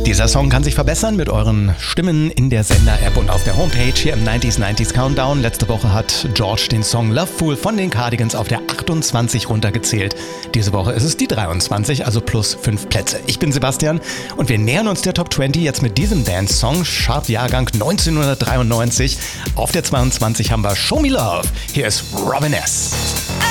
Dieser Song kann sich verbessern mit euren Stimmen in der Sender-App und auf der Homepage hier im 90s Countdown. Letzte Woche hat George den Song Love Fool von den Cardigans auf der 28 runtergezählt. Diese Woche ist es die 23, also plus 5 Plätze. Ich bin Sebastian und wir nähern uns der Top 20 jetzt mit diesem Dance-Song, Chart-Jahrgang 1993. Auf der 22 haben wir Show Me Love. Hier ist Robin S.